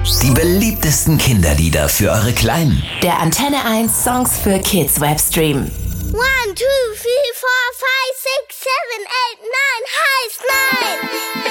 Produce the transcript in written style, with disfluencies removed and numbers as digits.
Die beliebtesten Kinderlieder für eure Kleinen. Der Antenne 1 Songs für Kids Webstream. 1, 2, 3, 4, 5, 6